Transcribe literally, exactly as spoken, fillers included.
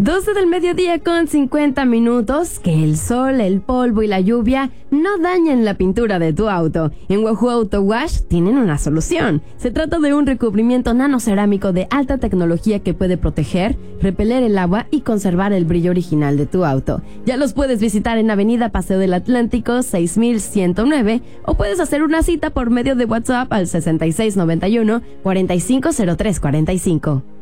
doce del mediodía con cincuenta minutos. Que el sol, el polvo y la lluvia no dañen la pintura de tu auto. En Wahoo Auto Wash tienen una solución. Se trata de un recubrimiento nanocerámico de alta tecnología que puede proteger, repeler el agua y conservar el brillo original de tu auto. Ya los puedes visitar en Avenida Paseo del Atlántico seis mil ciento nueve o puedes hacer una cita por medio de WhatsApp al sesenta y seis noventa y uno cuarenta y cinco cero tres cuarenta y cinco.